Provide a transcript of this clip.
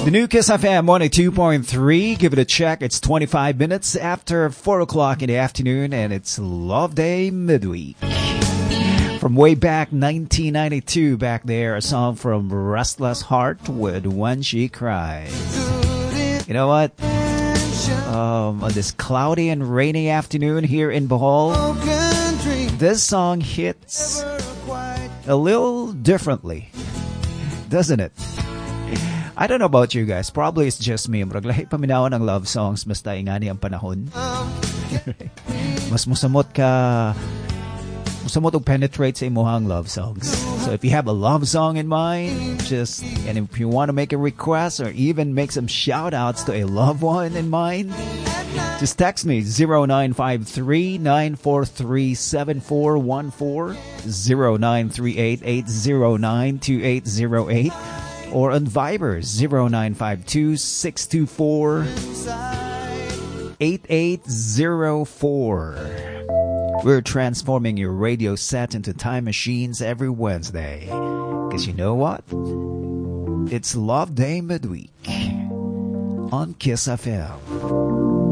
The new Kiss FM 102.3. Give it a check. It's 25 minutes after 4 o'clock in the afternoon, and it's Love Day midweek. From way back 1992, back there, a song from Restless Heart with When She Cries. You know what? On this cloudy and rainy afternoon here in Bohol, this song hits a little differently, doesn't it? I don't know about you guys. Probably it's just me. Murag lahi paminawan ng love songs basta ingani ang panahon. Mas musamot og penetrate sa imuhang love songs. So if you have a love song in mind, and if you want to make a request or even make some shout outs to a loved one in mind, just text me 0953-943-7414, 0938-809-2808, or on Viber 0952-624-8804. We're transforming your radio set into time machines every Wednesday. Because you know what? It's Love Day midweek on Kiss FM.